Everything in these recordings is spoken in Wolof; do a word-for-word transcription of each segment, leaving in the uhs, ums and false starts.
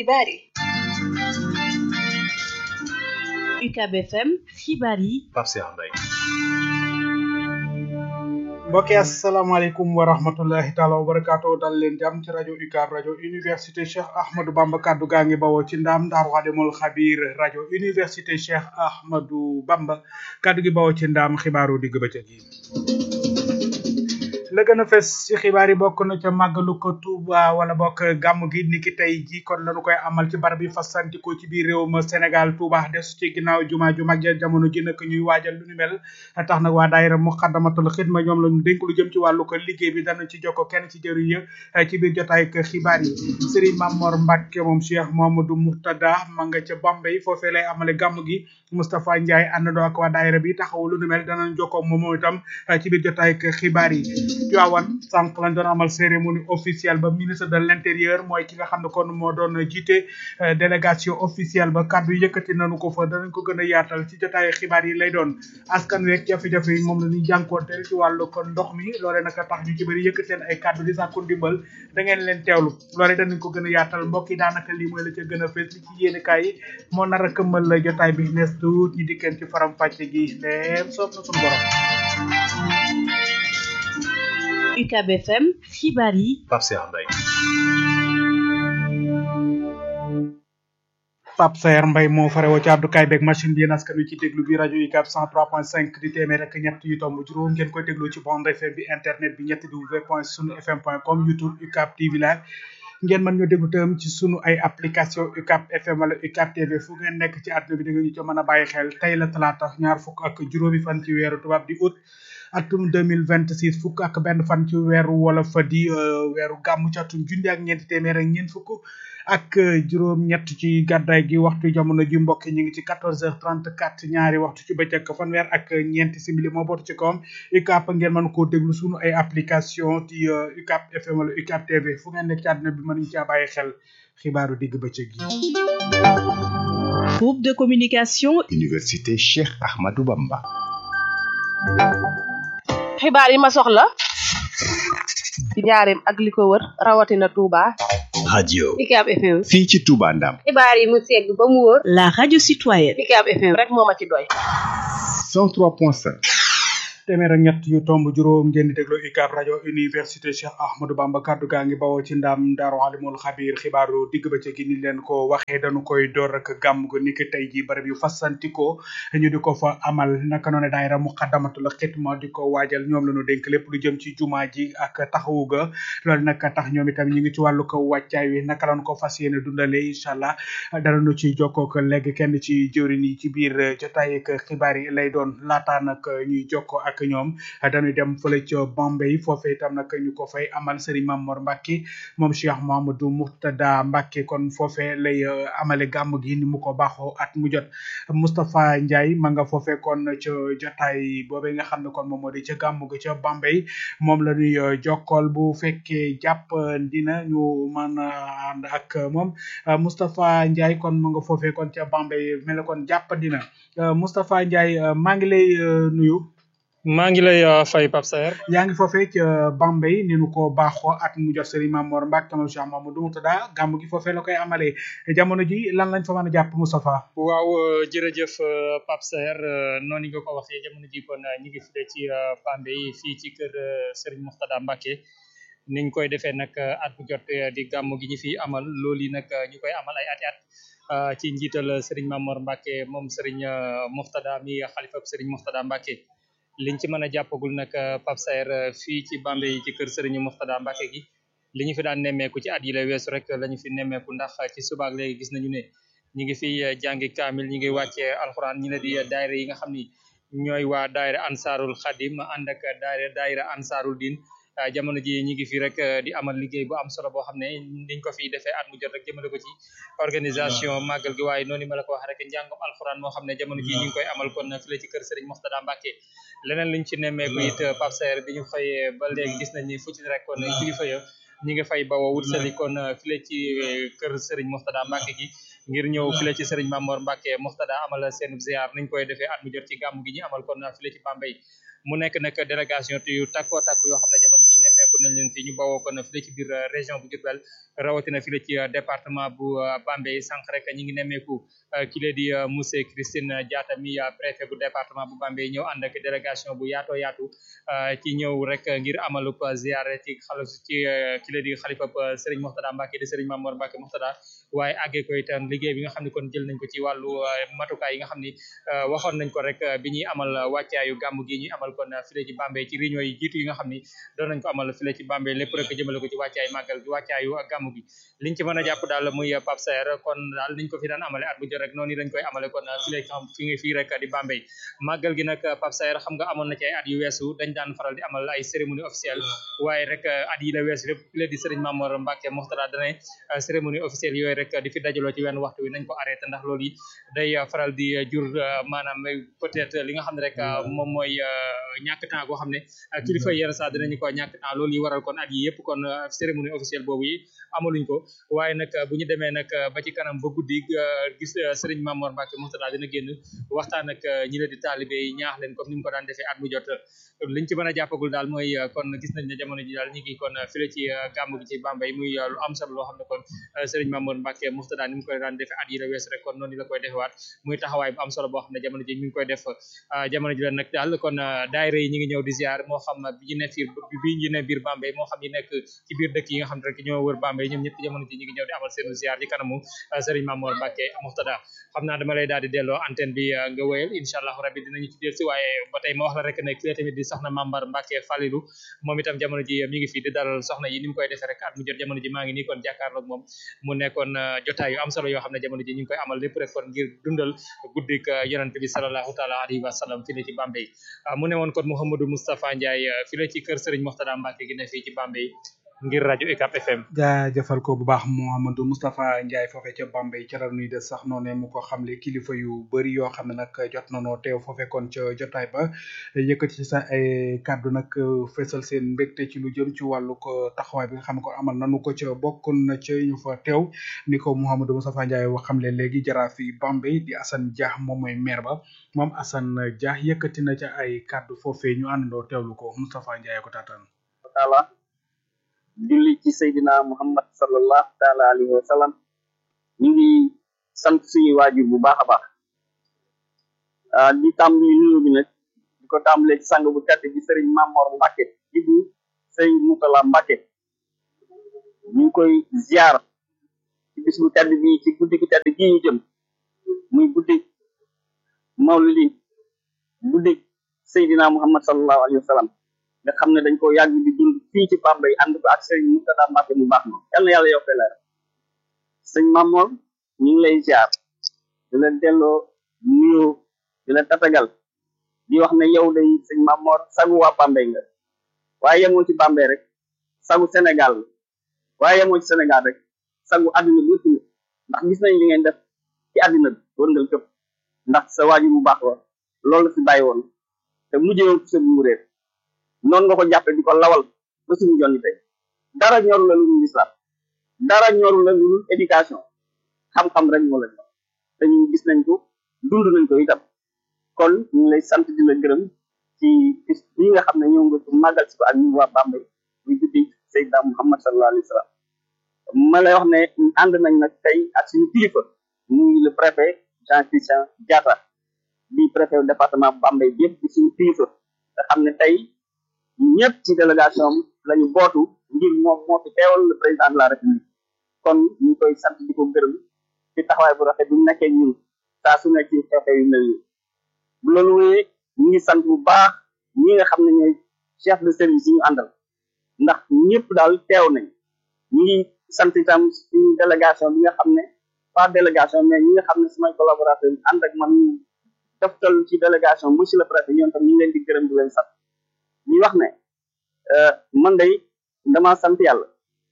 xibaar yi. U C A B F M xibaar yi. Pape Cheikh Mbaye. mbokk yi asalaamaaleykum wa rahmatullahi taala wa barakaatu dal leen jàmm ci rajo U C A B rajo université Cheikh Ahmadou Bamba kaddu gaa ngi bawoo ci ndaam Daaru Xaadimul Xabiir rajo université Cheikh Ahmadou Bamba kaddu gi bawoo ci ndaam xibaaru digg bëccëg yi. la gën a fes ci xibaar yi bokk na ca màggalu ko Touba wala bokk gàmm gi niki tey ji kon lañu koy amal ci barab yi fasantikoo ci biir réew ma Sénégal Touba des ci ginnaaw jumaa ju mag ja jamono ji nag ñuy waajal lu ni mel tax nag waa daayira Muxaddamatul Xidma ñoom lañu dénk lu jëm ci wàllu ko liggéey bi dana ci jokko kenn ci jëriñ ya ci biir jotaay ak xibaar yi Serigne Mamor Mbacke moom Cheikh Mamadou Murtada ma nga ca Bambey foofee lay amale gàmm gi Moustapha Ndiaye àndandoo ak waa daayira bi taxaw lu ni mel danañ jokkoo moom itam ci biir jotaay ak xibaar yi Tiwaawan sànq lañ doon amal cérémonie officielle ba ministre de l'intérieur mooy ki nga xam ne kon moo doon jiite délégation officielle ba kaddu yëkkati nañu ko fa danañ ko gën a yaatal ci jotaay xibaar yi lay doon askan week jafe-jafe yi moom la ñuy jànkoonte ci wàllu kon ndox mi loolee nag tax ñu ci bëri yëkkati seen ay kaddu di sàkku ndimbal da ngeen leen teewlu loolee danañ ko gën a yaatal mbokk yi daanaka lii mooy la ca gën a fees li ci yéene kaay yi moo nar a këmmal la jotaay bi nees tuut ñi dikkeen ci faram fàcce gi leem soob na suñu borom. U C A B F M xibaar yi. Pape Cheikh Mbaye. Pape Sayer Mbaye moo farewoo ci Abdou Kaye beeg machine bi yéen askan wi ci déglu bi rajo U C A B cent trois point cinq di téeméer rek ñett yu tomb juróom ngeen koy déglu ci bande F M bi internet bi ñetti w point sunu fm point com YouTube U C A B T V live ngeen mën ñoo déglu tam ci sunu ay application U C A B F M wala U C A B T V fu ngeen nekk ci àdduna bi da nga ñu ci mën a bàyyi xel tey la talaata ñaar fukk ak juróomi fan ci weeru tubaab di août atum deux mille vingt-six fukk ak benn fan ci weeru wolof di weeru gàmmu ci atum junni ak ñeenti téeméer ak ñeent fukk ak juróom ñett ci gàddaay gi waxtu jamono ji mbokk ñu ngi ci quatorze heures trente-quatre ñaari waxtu ci bëccëg fanweer ak ñeenti simili moo bootu ci kawam U C A B ngeen mën koo déglu sunu ay application ci U C A B F M wala U C A B T V fu ngeen nekk ci àdduna bi mën ñu caa bàyyi xel xibaaru digg bëccëg yi. Groupe de communication Université Cheikh Ahmadou Bamba. xibaar yi ma soxla ci njaareem ak li ko wër rawatina Touba. radio U C A B F M. fii ci Touba Ndam. xibaar yi mu segg ba mu wër. la radio citoyenne. U C A B F M rek moo ma ci doy. cent trois point cinq. téeméer ak ñett yu tomb juróom ngeen di déglu U C A B rajo université Cheikh Ahmadou Bamba kaddu gaa ngi bawoo ci ndam Daaru Alimul Xabiir xibaaru digg bëccëg gi ni leen ko waxee dañu koy door ak gàmm gu niki tey ji barab yu fasantikoo ñu di ko fa amal naka noonu daayira Muxaddamatul Xidma di ko waajal ñoom la ñu dénk lépp lu jëm ci jumaa ji ak taxawu ga loolu nag tax ñoom itam ñu ngi ci wàllu ko wàccaay wi naka lañ ko fas yéene dundale incha allah danañu ci jokkoo ko léegi kenn ci jëwriñ yi ci biir jotaay ak xibaar yi lay doon laataa nag ñuy jokkoo ak ñoom dañuy dem fële ca Bambey foofee itam nag ñu ko fay amal Serigne Mamor Mbacke moom Cheikh Mamadou Murtada Mbacke kon foofee lay amale gàmm gi ni mu ko baaxoo at mu jot Moustapha Ndiaye ma nga foofee kon ca jotaay boobee nga xam ne kon moom moo di ca gàmm gi ca Bambey moom la ñuy jokkool bu fekkee jàpp dina ñu mën a ànd ak moom Moustapha Ndiaye kon ma nga foofee kon ca Bambey mel kon jàpp dina Moustapha Ndiaye maa ngi lay nuyu. maa ngi lay fay Pape Saer. yaa ngi foofee ca Bambey ni nu ko baaxoo at mu jot Serigne Mamor Mbacke moom Cheikh Mamadou Murtada gàmm gi foofee la koy amalee jamono ji lan lañ fa mën a jàpp Moustapha. waaw jërëjëf Pape Saer noonu nga ko waxee jamono ji kon ñu ngi file ci Bambey fii ci kër Serigne Murtada Mbacke niñ koy defee nag at mu jot di gàmm gi ñu fi amal loolu yi nag ñu koy amal ay ati at ci njiital Serigne Mamor Mbacke moom Serigne Murtada mi xalifa Serigne Murtada Mbacke. liñ ci mën a jàppagul nag Pape Saer fii ci Bambey ci kër Serigne Murtada Mbacke gi li ñu fi daan nemmeeku ci at yi la weesu rek la ñu fi nemmeeku ndax ci subaak léegi gis nañu ne ñi ngi fi jàngi kaamil ñi ngi wàccee alxuraan ñi ne di daayira yi nga xam ni ñooy waa daayira Ansaarul Xadim ànd ak daayira daayira Ansaarul Din jamono ji ñi ngi fi rek di amal liggéey bu am solo boo xam ne niñ ko fi defee at mu jot rek jëmale ko ci organisation màggal gi waaye noonu ma la ko wax rek njàngum alxuraan moo xam ne jamono ji ñu ngi koy amal kon fii ci kër Serigne Murtada Mbacke leneen liñ ci nemmeeku it Pape Saer bi ñu xëyee ba léegi gis nañ ni fu ci rek kon kilifa ya ñi ngi fay bawoo wut sali kon fii ci kër Serigne Murtada Mbacke gi ngir ñëw fii ci Serigne Mamor Mbacke Murtada amal seen ziar niñ koy defee at mu jot ci gàmm gi ñu amal kon fii ci Bambey mu nekk nag délégation yu takko takk yoo xam ne jamono ji nemmeeku nañ leen fi ñu bawoo kon fii ci biir région bu Diourbel rawatina fii ci département bu Bambey sànq rek ñi ngi nemmeeku ki la di monsieur Christine Diatta mi préfet bu département bu Bambey ñëw ànd ak délégation bu yaatoo yaatu ci ñëw rek ngir amalub ziare ci xalif ci ki la di xalifa Serigne Mourtada Mbacké di Serigne Mamour Mbacké Mourtada waaye àggee ko itam liggéey bi nga xam ne kon jël nañ ko ci wàllu matukaay yi nga xam ni waxoon nañ ko rek bi ñuy amal wàccaayu gàmm gi ñuy amal kon fii ci Bambey ci réunion yi jiitu yi nga xam ni doon nañ ko amal fii ci Bambey lépp rek jëmale ko ci wàccaay màggal gi wàccaayu gàmm gi liñ ci mën a jàpp daal muy Pape Saer kon daal niñ ko fi daan amale at bu jot rek noonu lañ koy amale kon fii fi fii rek di Bambey màggal gi nag Pape Saer xam nga amoon na ci ay at yu weesu dañ daan faral di amal ay cérémonie officielle waaye rek at yi la weesu lépp fi la di Serigne Mamour Mbacké Mourtada dane cérémonie officielle yooyu rek di fi dajaloo ci wenn waxtu wi nañ ko arrêté ndax loolu yi day faral di jur maanaam peut-être li nga xam ne rek moom mooy ñàkk temps goo xam ne kilifa yenn saa dinañu ko ñàkk temps loolu yi waral kon at yi yëpp kon cérémonie officielle boobu yi amaluñ ko waaye nag bu ñu demee nag ba ci kanam ba guddi gis Serigne Mamour Mbacké Mourtada dina génn waxtaan ak ñi la di taalibe yi ñaax leen comme ni mu ko daan defee at mu jot liñ ci mën a jàppagul daal mooy kon gis nañ ne jamono ji daal ñu ngi kon file ci gàmmu gi ci Bambey muy lu am solo loo xam ne kon Serigne Mamour Mbacké Mourtada ni mu koy daan defee at yi la wees rek kon noonu la koy defewaat muy taxawaay bu am solo boo xam ne jamono ji mi ngi koy def jamono ji la nag daal kon daayira yi ñi ngi ñëw di ziar moo xam bi ñu ne fiir bi ñu ne biir Bambey moo xam ñi nekk ci biir dëkk yi nga xam ne rek ñoo wër Bambey ñoom ñëpp jamono ji ñi ngi ñëw di amal seenu ziar ci kanamu Serigne Mamour Mbacké Mourtada xam naa dama lay daal di delloo antenne bi nga wéyal incha allah rabbi dinañu ci dellu si waaye ba tey ma wax la rek ne ki tamit di soxna Mambar Mbacké Falilou moom itam jamono ji mi ngi fi di dalal soxna yi ni mu koy defee rek at mu jot jamono ji maa ngi nii kon jàkkaarloog moom mu nekkoon jotaay yu am solo yoo xam ne jamono ji ñu ngi koy amal lépp rek kon ngir dundal guddik yonent bi sallallahu taala alayhi wa sallam fii la ci Bambey mu ne woon kon Mouhamadou Moustapha Ndiaye fii la ci kër Serigne Mourtada Mbacké gi ne fii ci Bambey ngir rajo U C A B F M jaajëfal ko bu baax Mouhamadou Moustapha Ndiaye foofee ca Bambey ca la nuy des sax noonu mu ko xamle kilifa yu bëri yoo xam ne nag jot nañoo teew foofee kon ca jotaay ba yëkkati ci sa ay kàddu nag fesal seen mbégte ci lu jëm ci wàllu ko taxawaay bi nga xam ne ko amal nanu ko ca bokk na ca ñu fa teew ni ko Mouhamadou Moustapha Ndiaye wax xamle léegi jaraaf yi Bambey di Assane Dia moom mooy maire ba moom Assane Dia yëkkati na ca ay kàddu foofee ñu àndandoo teewlu ko Moustapha Ndiaye ko taataan julli ci Seydina Muhammad sallallahu taala alayhi wa sallam ñu ngi sant suñu waajur bu baax a baax di tàmbali nuyu bi nag di ko tàmbalee ci sang bu tedd bi Serigne Mamour Mbacké ibnu Serigne Mourtada Mbacké ñu ngi koy ziar ci bis bu tedd bi ci guddi gi tedd gi ñu jëm muy guddi mawlidi guddi Seydina Muhammad sallallahu alayhi wa sallam nga xam ne dañ ko yàgg di dund fii ci Bambey ànd ko ak Serigne Mourtada Mbacké mu baax ma yal na yàlla yokkee leer sëñ Mamour ñu ngi lay ziar di la delloo nuyoo di la tatagal di wax ne yow day sëñ Mamour sagu waa Bambey nga waaye yemoo ci Bambey rek sagu Sénégal la waaye yemoo ci Sénégal rek sagu àdduna bi yëpp ndax gis nañ li ngeen def ci àddina bi war nga këpp ndax sa waajur bu baax wa loolu la fi bàyyi woon te mujjee ko sa bu mu réer noonu nga ko jàppe di ko lawal ba suñu jonni tey dara ñoru la lu ñu islam dara ñoru la lu éducation xam-xam rek moo la ñor te ñu gis nañ ko dund nañ ko itam kon ñu ngi lay sant di la gërëm ci bis bii nga xam ne ñoo nga ko màggal si ko ak ñu waa Bambey muy guddi Seydina Muhammad sallallahu alayhi wa sallam ma lay wax ne ànd nañ nag tey ak suñu kilifa muy le préfet Jean Christian Diatta di préfet département Bambey bi yëpp di suñu kilifa nga xam ne tey ñëpp ci délégation lañu bootu ngir moom moo fi teewal le président de la république kon ñu ngi koy sant di ko gërëm ci taxawaay bu rafet bi mu nekkee ñun saa su nekk ci xew-xew yu mel nii bu loolu wéyee ñu ngi sant bu baax ñi nga xam ne ñooy chef de service yi ñu àndal ndax ñëpp daal teew nañ ñu ngi sant itam suñu délégation bi nga xam ne pas délégation mais ñi nga xam ne samay collaborateur ànd ak man ñu doftal ci délégation monsieur le préfet ñoom tam ñu ngi leen di gërëm di leen sant ñu wax ne man day dama sant yàlla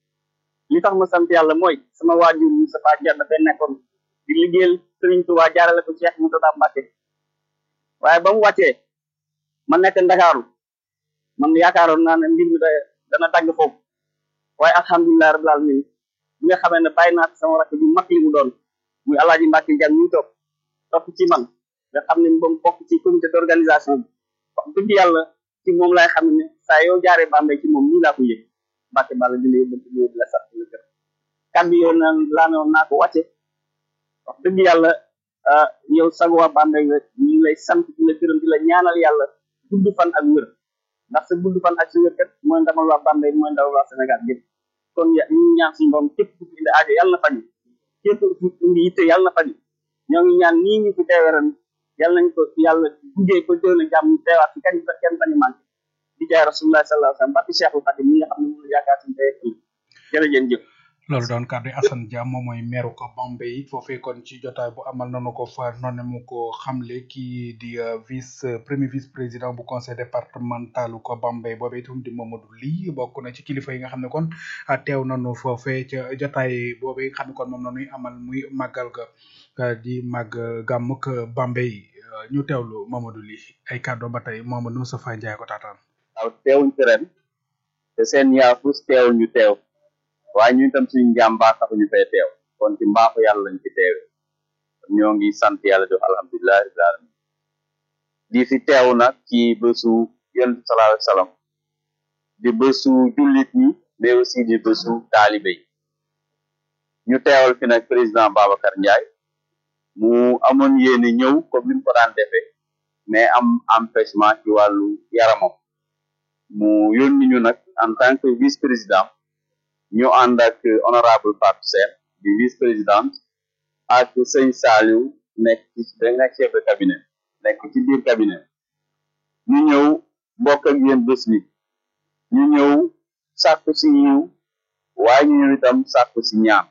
li tax ma sant yàlla mooy sama waajur Moustapha Dia dafay nekkoon di liggéeyal Serigne Touba jaarale ko Cheikh Mourtada Mbacké waaye ba mu wàccee ma nekk Ndakaaru man yaakaaroon naa ne mbir mi da dana dagg foofu waaye alhamdulilah rabbil alamin bi nga xamee ne bàyyi naa sama rakk bi mag li mu doon muy Alaaji Mbacké Diagne ñu topp topp ci man nga xam ne moom bokk ci comité d'organisation bi wax dëgg yàlla ci moom laay xam ne saa yoo jaaree Bambey ci moom nii laa ko yëg Mbacke Balla di la yóbbante nuyoo di la sant di la gërëm kàddu yooyu naan laa ne woon naa ko wàcce wax dëgg yàlla yow sag waa Bambey nga ñu ngi lay sant di la gërëm di la ñaanal yàlla gudd fan ak wér ndax sa gudd fan ak sa wér kat mooy ndamal waa Bambey mooy ndamal waa Sénégal yëpp kon ya ñu ngi ñaan suñu borom képp ku fi indi aajo yàlla na faju képp ku fi indi yitte yàlla na faju ñoo ngi ñaan nii ñu fi teewe ren yàlla nañ ko yàlla guddee ko déwén a jàmm ñu teewaat fi kañ fa kenn bañu manqué di jaay rasulullah sallallahu alayhi wasallam barki Cheikhul Khadim mi nga xam ne moom la yaakaar suñu tey jërëjëf jëf loolu doon kàddu Assane Dia moom mooy meeru ko Bambey foofee kon ci jotaay bu amal nañu ko fa noonu mu ko xamle kii di vice premier vice président bu conseil départemental ko Bambey boobee itam di Mamadou Ly bokk na ci kilifa yi nga xam ne kon teew nañu foofee ca jotaay boobee nga xam ne kon moom nañuy amal muy màggal ga di màgg gàmmuk Bambey ñu teewlu Mamadou Ly ay kàddu ba tey Mamadou Moustapha Ndiaye ko taataan. waaw teewuñ ci ren te seen yaafus teewul ñu teew. waaye ñu itam suñu njàmbaar taxu ñu fay teew kon ci mbaaxu yàlla lañ ci teewe ñoo ngi sant yàlla di alhamdulilah rabbil alamin di fi teew nag ci bésu yonent sallallahu alayhi wasallam di bésu jullit ñi mais aussi di bésu taalibe yi ñu teewal fi nag président Babacar Ndiaye mu amoon yéene ñëw comme ni mu ko daan defee mais am empêchement ci wàllu yaramam mu yónni ñu nag en tant que vice président ñu ànd ak honorable Fatou Sène di vice présidente ak sëñ Saliou nekk ci nekk chef de cabinet nekk ci biir cabinet ñu ñëw bokk ak yéen bés bi ñu ñëw sàkku si yiw waaye ñu ñëw itam sàkku si ñaan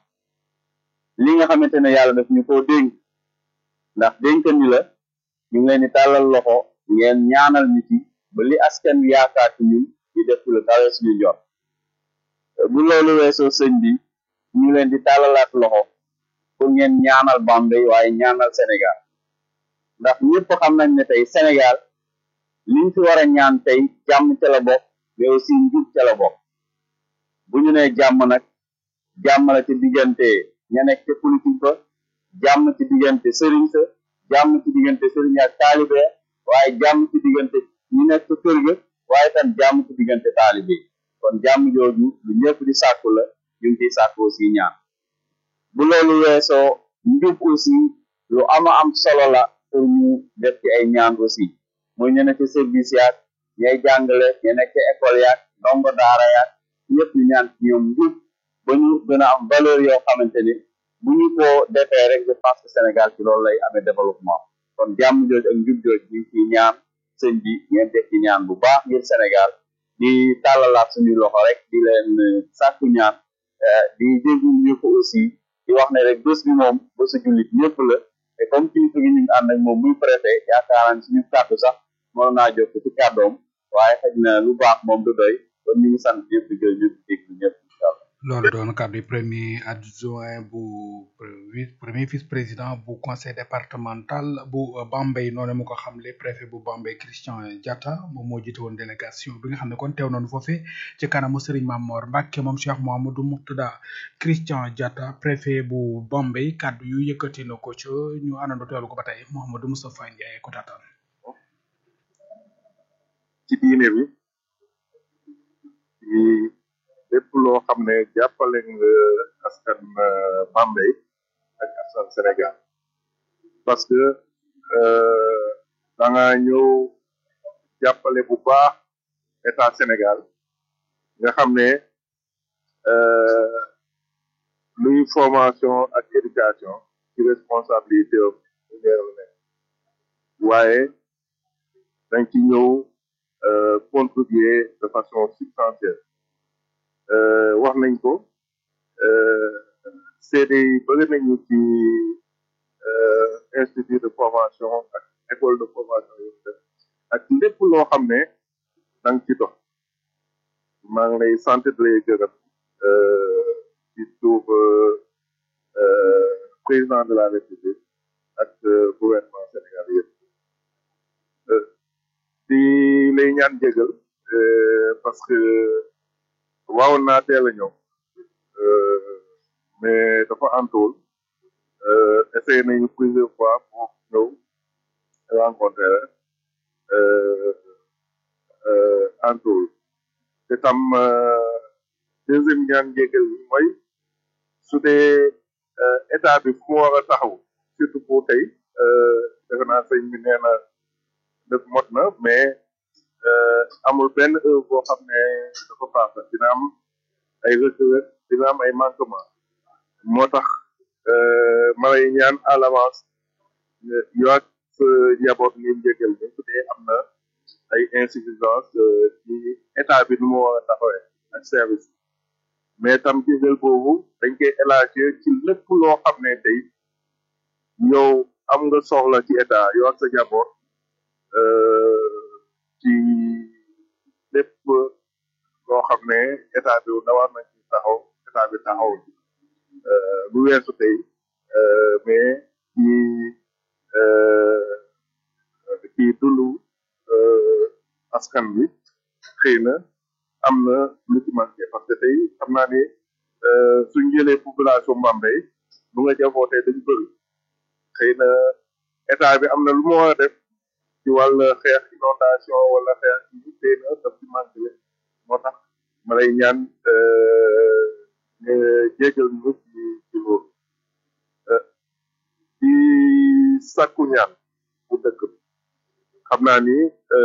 li nga xamante ne yàlla daf ñu koo dénk ndax dénk ni la ñu ngi leen di tàllal loxo ngeen ñaanal nit yi ba li askan wi yaakaar ci ñun di def lu kawe suñu jot bu loolu weesoo sëñ bi ñu leen di tàllalaat loxo pour ngeen ñaanal Bambey waaye ñaanal Sénégal ndax ñëpp xam nañ ne tey Sénégal liñ fi war a ñaan tey jàmm ca la bokk mais aussi njub ca la bokk bu ñu nee jàmm nag jàmm la ci diggante ña nekk ci politique ba jàmm ci diggante sëriñ sa jàmm ci diggante sëriñ ak taalibe waaye jàmm ci diggante ñi nekk ci kër ga waaye tam jàmm ci diggante taalibe kon jàmm jooju lu ñëpp di sàkku la ñu ngi ciy sàkku aussi ñaan bu loolu weesoo njub aussi lu ama am solo la pour ñu def ci ay ñaan aussi muy ñu nekk ci service yaak ñay jàngale ñu nekk ci école yaak ndongo daara yaak ñëpp ñu ñaan ci ñoom njub ba ñu gën a am valeur yoo xamante ni bu ñu ko defee rek je pense que Sénégal ci loolu lay amee développement kon jàmm jooju ak njub jooju ñu ngi ciy ñaan sëñ bi ngeen def ci ñaan bu baax ngir Sénégal di tàllalaat suñu loxo rek di leen sàkku ñaan di déglu ñu ko aussi di wax ne rek bés bi moom bésu jullit ñëpp la te comme kilifa gi ñu ngi ànd ak moom muy préfet yaakaar naa suñu kàddu sax mën naa jóg ci kàddoom waaye xëy na lu baax moom du doy kon ñu ngi sant ñëpp di gërëm ñëpp di déglu ñëpp incha allah. loolu doon kàddu premier adjoint bu premier vice président bu conseil départemental bu Bambey noonu mu ko xamle préfet bu Bambey Christian Diatta moom moo jiite woon délégation bi nga xam ne kon teew nañu foofee ci kanamu Serigne Mamor Mbacke moom Cheikh Mouhamadou Mourtada Christian Diatta préfet bu Bambey kàddu yu yëkkati na ko ci ñu àndandoo teewlu ko ba tey Mouhamadou Moustapha Ndiaye ko taataan. ci diine bi lépp loo xam ne jàppale nga askan Bambey ak askan Sénégal parce que da nga ñëw jàppale bu baax état Sénégal nga xam ne luy formation ak éducation ci responsabilité leer la nekk waaye dañ ci ñëw contribuer de façon substantielle wax nañ ko C D I bëgg nañu ci institut de formation ak école de formation yu def ak lépp loo xam ne dang ci dox maa ngi lay sant de lay gërëm ci tur président de la République ak gouvernement Sénégal yëpp di lay ñaan jégal parce que waawoon naa teel a ñëw mais dafa antuwul essayé nañu plusieurs fois pour ñëw rencontrer antuwul te tam deuxième ñaan njégal bi mooy su dee état bi fu mu war a taxaw surtout pour tey defe naa sëñ bi nee na dëpp mot na mais amul benn heure boo xam ne dafa paasa dina am ay rëkk-rëkk dina am ay manquement moo tax ma lay ñaan à l'avance yow ak sa njaboot ngeen jégal ñu su dee am na ay insuffisance ci état bi nu mu war a taxawee ak service mais tam jégal boobu dañ koy élargir ci lépp loo xam ne tey yow am nga soxla ci état yow ak sa njaboot ci lépp loo xam ne état bi da war na ci taxaw état bi taxaw lu weesu tey mais ci ci dundu askan bi xëy na am na lu ci manqué parce que tey xam naa ne suñ jëlee population Bambey bu nga jabootee dañu bëri xëy na état bi am na lu mu war a def ci wàll xeex inondation wala xeex yi xëy na daf ci manqué moo tax ma lay ñaan nga jégal ñu ci ci loolu di sakku ñaan bu dëkk bi xam naa ni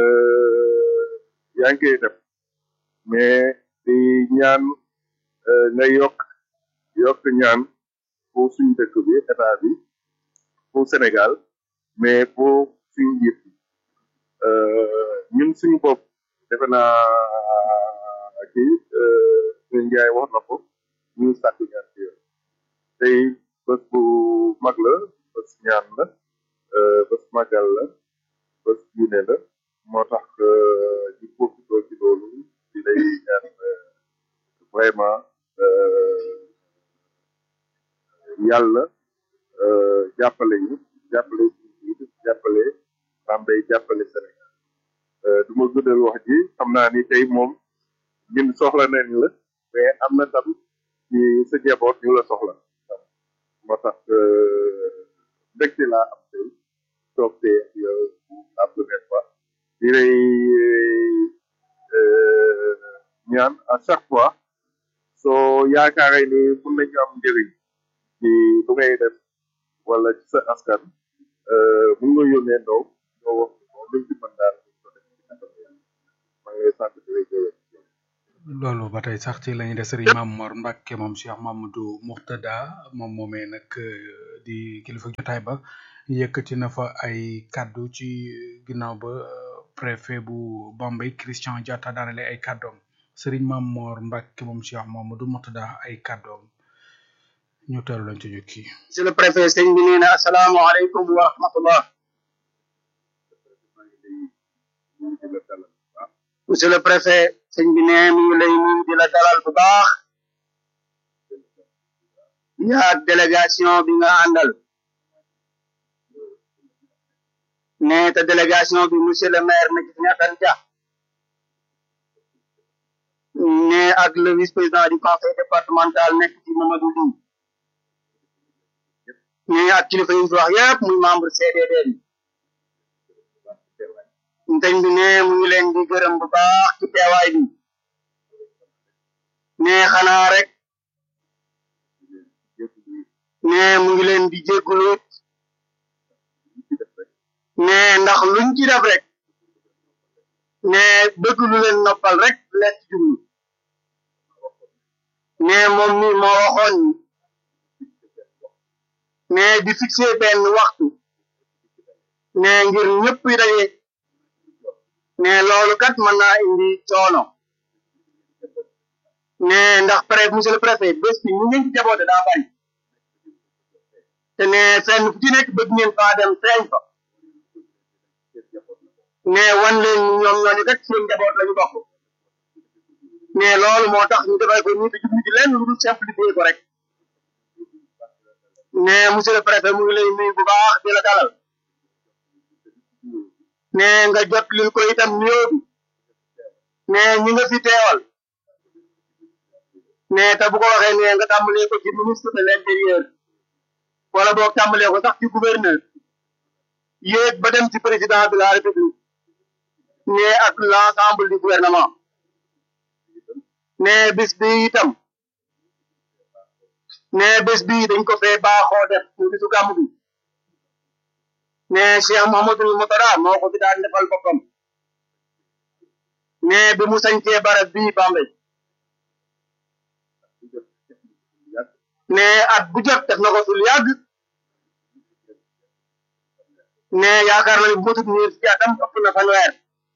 yaa ngi koy def mais di ñaan nga yokk yokk ñaan pour suñu dëkk bi état bi pour Sénégal mais pour suñu njiit bi ñun suñu bopp defe naa kii suñu njaay wax na ko ñu sàkku ñaan ci yoon tey bés bu mag la bés ñaan la bés magal la bés diine la moo tax ñu profité ci loolu di lay ñaan vraiment yàlla jàppale ñu jàppale suñu jàppale Bambey jàppale Sénégal du ma guddal wax ji xam naa ni tey moom ñun soxla nañ la mais am na tam ci sa njaboot ñu la soxla moo tax mbégte laa am tey toog tey ak yow la première fois di lay ñaan à chaque fois soo yaakaaree ni mun nañu am njëriñ ci lu ngay def wala ci sa askan mun nga yónnee ndaw nga wax ko luñ ci mën daal maa ngi lay sant di lay gërëm loolu ba tey sax ci lañu des Serigne Mame Mor Mbacke moom Cheikh Mamadou Mourtada moom moomee nag di kilifa jotaay ba yëkkati na fa ay kaddu ci ginnaaw ba préfet bu Bambey Christian Diatta daanale ay kaddoom Serigne Mame Mor Mbacke moom Cheikh Mamadou Mourtada ay kaddoom ñu teelu lañ ci jukki monsieur le préfet sëñ bi nee na asalaamaaleykum wa rahmatullah monsieur le préfet sëñ bi nee mi ngi lay nuyu di la dalal bu baax yaa ak délégation bi nga àndal ne te délégation bi monsieur le maire na gis ñatan ja ne ak le vice président du conseil départemental nekk ci Mamadou Ly ne ak kilifa yi wax yépp muy membre C D D bi sëñ bi ne mu ngi leen di gërëm bu baax ci teewaay bi ne xanaa rek ne mu ngi leen di jéggulu ne ndax luñ ci def rek ne bëgg lu leen noppal rek lees ci jublu ne moom mi moo waxoon ne di fixé benn waxtu ne ngir ñëpp yi daje ne loolu kat mën naa indi coono ne ndax pré monsieur le préfet bés bi ñu ngeen ci jaboote daa bari te ne fenn fu ci nekk bëgg ngeen faa dem feeñ fa ne wan leen ñoom ñooñu kat seen njaboot lañu bokk ne loolu moo tax ñu defal ko ñu te jublu ci lenn lu dul simplifier ko rek ne monsieur le préfet mu ngi lay nuyu bu baax di la dalal ne nga jot lil ko itam nuyoo bi ne ñi nga fi teewal ne te bu ko waxee ne nga tàmbalee ko ci ministre de l'intérieur wala boog tàmbalee ko sax ci gouverneur yéeg ba dem ci président de la république ne ak l'ensemble du gouvernement ne bis bi itam ne bis bi dañ ko fee baaxoo def mu bisu gàmmu bi ne Cheikh Mouhamadoul Mourtada moo ko fi daan defal boppam ne bi mu sañcee barab bii Bambey ne at bu jot def na ko fi lu yàgg ne yaakaar na ne bu motut ñeent ci atam ëpp na fanweer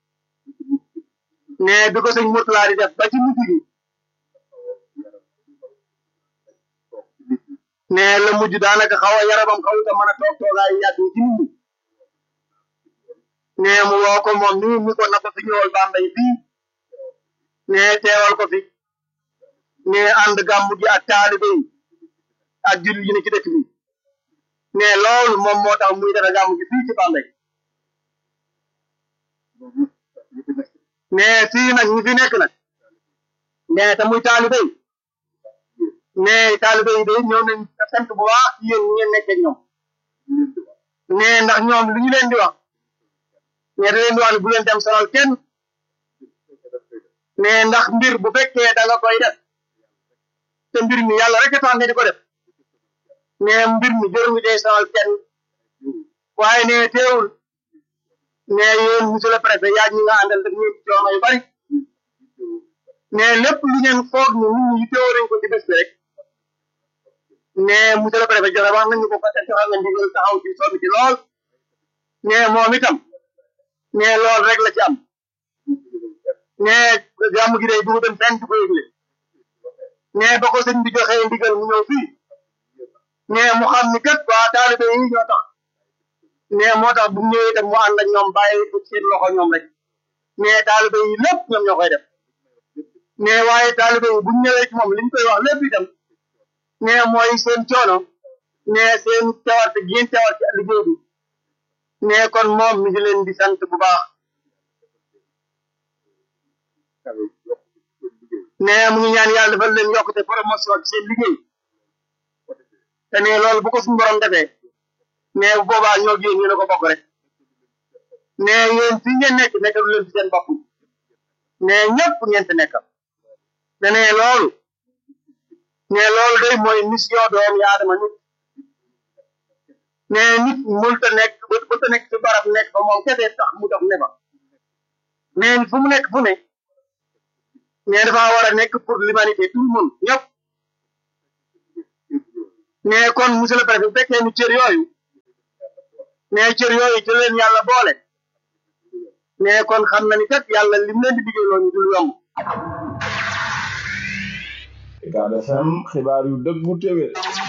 ne bi ko sëñ Mourtada di def ba ci mujj gi ne la mujj daanaka xaw a yaramam xaw a mën a toog toogaay yàgg yi ci nit ñi ne mu woo ko moom ni ni ko na ko fi ñëwal Bambey fii ne teewal ko fi ne ànd gàmmu gi ak taalibe yi ak jullit yi ne ci dëkk bi ne loolu moom moo tax muy defe gàmmu gi fii ci Bambey ne fii nag ñi fi nekk nag ne te muy taalibe yi ne taalibe yi de ñëw nañ sant bu baax ci yéen ñi ngeen nekkee ñoom ne ndax ñoom lu ñu leen di wax ne da leen di wax ne bu leen dem sonal kenn ne ndax mbir bu fekkee da nga koy def te mbir mi yàlla rek tax nga di ko def ne mbir mi jëru ngi dee sonal kenn waaye ne teewul ne yéen monsieur le préfet yaa ñi nga àndal daf ñeen coono yu bari ne lépp lu ngeen foog ni nit ñi teewoo nañ ko ci bés bi rek ne monsieur le préfet joxe wax nañu ko ko te joxe nga ndigal taxaw ci sonn ci lool ne moom itam ne lool rek la ci am ne gàmmu gi day dugg dem fenn di ko yëgle ne ba ko sëñ bi joxee ndigal mu ñëw fii ne mu xam ni kat waa taalibe yi ñoo tax ne moo tax bu ñëwee itam mu ànd ak ñoom bàyyi ko seen loxo ñoom rek ne taalibe yi lépp ñoom ñoo koy def ne waaye taalibe yi bu ñëwee ci moom liñ koy wax lépp itam ne mooy seen coono ne seen cawarte gi ngeen cawar ci liggéey bi ne kon moom mi ngi leen di sant bu baax ne mu ngi ñaan yàlla defal leen yokkute promotion ci seen liggéey te ne loolu bu ko suñu borom defee ne bu boobaa ñoo génn ñu ne ko bokk rek ne yéen fi ngeen nekk nekkal leen ci seen bopp ne ñëpp ngeen fi nekkal te ne loolu ne loolu day mooy mission doomu aadama nit ne nit mënut a nekk mënut a nekk ci barab nekk fa moom kese tax mu dox ne fa ne fu mu nekk fu ne ne dafa war a nekk pour l'humanité tout le monde ñëpp ne kon monsieur le préfet bu fekkee ni cër yooyu ne cër yooyu ci leen yàlla boole ne kon xam na ni kat yàlla lim leen di diggee loolu dul yomb. Ucab F M xibaar yu dëggu téwé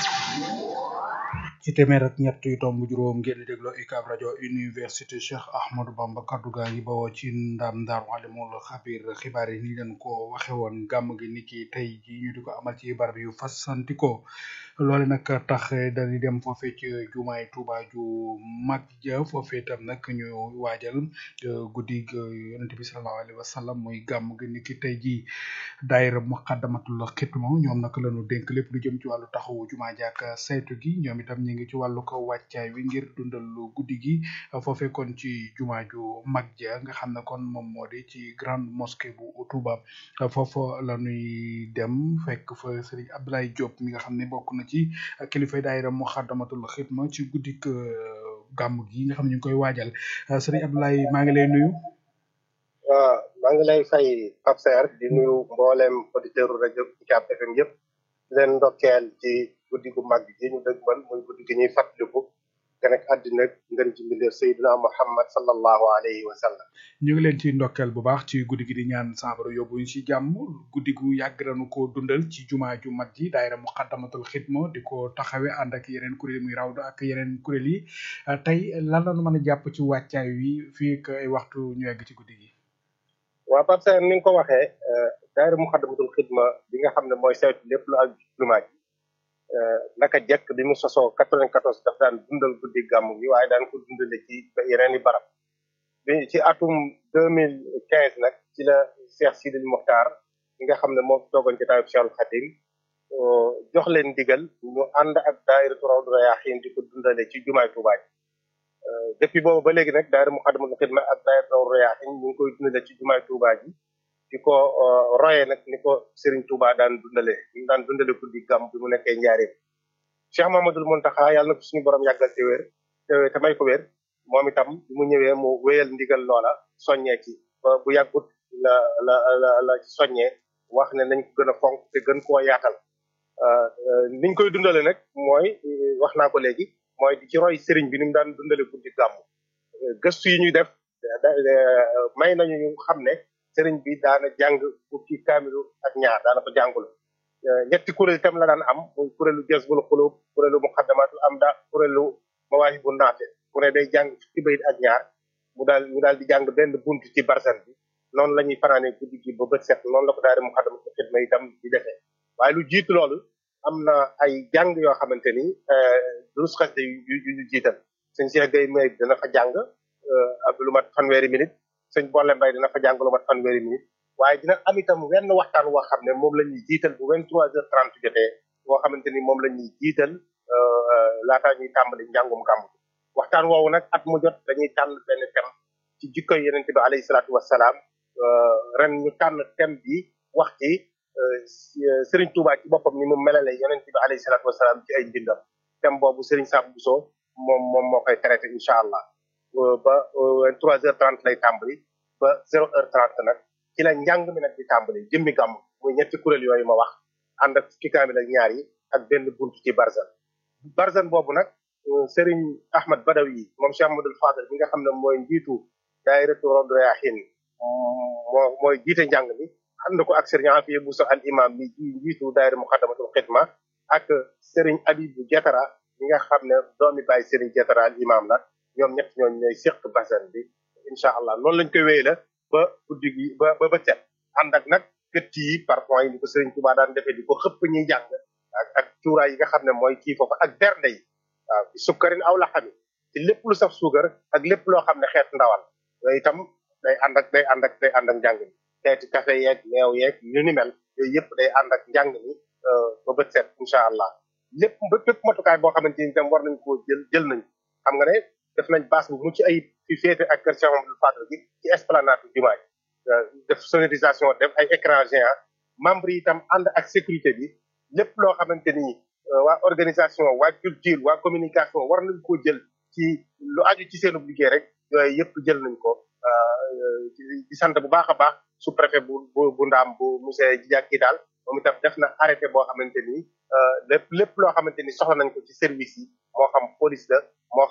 ci téeméer ak ñett yu tomb juróom ngeen di dégloo UCAB rajo université Cheikh Ahmadou Bamba kaddu gaa ngi bawoo ci ndam Daaru Alimul Xabir xibaar yi ni leen ko waxe woon gàmm gi niki tey ji ñu di ko amal ci barab yu fasantikoo loole nag tax dañuy dem foofee ci jumaay Tuuba ju mag ja foofee tam nag ñu waajal guddi yonente bi sallallahu alayhi wa sallam muy gàmm gi niki tey ji daayira Muqaddamatul Xidma ñoom nag lañu dénk lépp lu jëm ci wàllu taxawu jumaa jaak saytu gi ñoom itam ñi ngi ci wàllu ko wàccaay wi ngir dundal guddi gi foofee kon ci jumaa ju mag ja nga xam ne kon moom moo di ci grande mosquée bu Touba foofu la ñuy dem fekk fa Serigne Abdoulaye Diop mi nga xam ne bokk na ci kilifa daayira Muxaddamatul Xidma ci guddi gàmm gi nga xam ne ñu ngi koy waajal Serigne Abdoulaye maa ngi lay nuyu. waaw maa ngi lay fay Pape Serre di nuyu mboolem auditeur rajo Ucab F M yëpp di leen ndokkeel ci guddi gu mag gi ñu dëgmal muy guddi gi ñuy fàttaliku te nag àddina ngën ci mbindeef Seydina Muhammad sallallahu alayhi wa sallam. ñu ngi leen ci ndokkeel bu baax ci guddi gi di ñaan saabara yóbbu ñu ci jàmm guddi gu yàgg nañu ko dundal ci jumaa ju mag ji daayira Muqaddamatul Xidma di ko taxawe ànd ak yeneen kuréel muy rawdu ak yeneen kuréel yi tey lan la ñu mën a jàpp ci wàccaay wi fii ak ay waxtu ñu yegg ci guddi gi. waaw Pape Serre ni nga ko waxee daayira Muqaddamatul Xidma bi nga xam ne mooy saytu lépp lu ak jumaa ji naka jekk bi mu sosoo quatre-vingt-quatorze daf daan dundal guddi gàmmu gi waaye daan ko dundale ci yeneen i barab bi ci atum deux mille quinze nag ci la Cheikh Sidil Mokhtar bi nga xam ne moo toogoon ci taayub Cheikhul Khadim jox leen digal ñu ànd ak daayiratu Rawdu Rayaahiin di ko dundale ci jumaay Tuubaa ji depuis boobu ba léegi nag daayira Muqaddamatul Xidma ak daayiratu Rawdu Rayaahiin ñu ngi koy dundale ci jumaay Tuubaa ji di ko royee nag ni ko Serigne Touba daan dundale ñu daan dundale guddi gàmm bi mu nekkee njaareem Cheikh Mamadou Mountakha yàlla na ko suñu borom yàggal te wér te te may ko wér moom itam bi mu ñëwee mu wéyal ndigal loola soññee ci ba bu yàggut la la la la soññee wax ne nañ ko gën a fonk te gën koo yaatal niñ koy dundale nag mooy wax naa ko léegi mooy di ci roy Serigne bi ni mu daan dundale guddi gàmm gëstu yi ñuy def may nañu ñu xam ne Serigne bi daana jàng fukki kaamilu ak ñaar daana ko jàngul ñetti kuréel itam la daan am muy kuréelu Jazbul Xulub kuréelu Muqaddamatul Amda kuréelu Mawaahibu Naafi ku ne day jàng fukki bayit ak ñaar mu daal ñu daal di jàng benn bunt ci barsan bi noonu la ñuy fanaanee guddi gi ba bët set noonu la ko daal di Muqaddamatul Xidma itam di defee waaye lu jiitu loolu am na ay jàng yoo xamante ni durus xasida yu yu ñu jiital sëñ Cheikh Gueye may dana fa jàng ab lu mat fanweeri minute sëñ Bolle Mbaye dina fa jàng lu mat fanweeri minute waaye dina am itam wenn waxtaan woo xam ne moom la ñuy jiital bu vingt-trois heures trente jotee boo xamante ni moom la ñuy jiital laataa ñuy tàmbali njàngum gàmm waxtaan woowu nag at mu jot dañuy tànn benn thème ci jikko yonent bi alayhi salaatu wassalaam ren ñu tànn thème bi wax ci Serigne Touba ci boppam ni mu melale yonent bi alayhi salaatu wassalaam ci ay mbindam thème boobu Serigne Sam Bousso moom moom moo koy traité incha allah ba vingt-trois heures trente lay tàmbali ba zéro heure trente nag ci la njàng mi nag di tàmbali jëmmi gàmm muy ñetti kuréel yooyu ma wax ànd ak fukki kaamil ak ñaar yi ak benn buntu ci barzan barzan boobu nag Serigne Ahmad Badawi moom Cheikh Ahmadul Fadal bi nga xam ne mooy njiitu daayiratu Rawdu Rayaahiin moo mooy jiite njàng mi ànd ko ak Serigne Afiya Bousso al imam mi njiitu daayira Muqaddamatul Xidma ak Serigne Abibu Jatara mi nga xam ne doomi baay Serigne Jatara al imam la ñoom ñett ñooñu ñooy seq barzan bi incha allah noonu lañ koy wéy la ba guddi gi ba ba ba set ànd ak nag gëtt yi par point yi ni ko Serigne Touba daan defee di ko xëpp ñuy jàng ak ak cuuraay yi nga xam ne mooy kii foofu ak bernde yi waaw sukkarin aw la xami ci lépp lu saf suukar ak lépp loo xam ne xeet ndawal yooyu itam day ànd ak day ànd ak day ànd ak njàng mi xeeti café yeeg meew yeeg yu ni mel yooyu yëpp day ànd ak njàng mi ba bët set incha allah lépp ba bépp matukaay boo xamante ni itam war nañ koo jël jël nañ xam nga ne def nañ bâche bu mucc ayib fi féete ak kër Cheikh Mamadou Fadal gi ci esplanade jumaa ji def sonorisation def ay écran géant membre yi itam ànd ak sécurité bi lépp loo xamante ni waa organisation waa culture waa communication war nañ koo jël ci lu aju ci seenu liggéey rek yooyu yëpp jël nañ ko di sant bu baax a baax sous préfet bu bu bu ndaam bu monsieur Diakhi daal moom itam def na arrêté boo xamante ni lépp lépp loo xamante ni soxla nañ ko ci service yi moo xam police la moo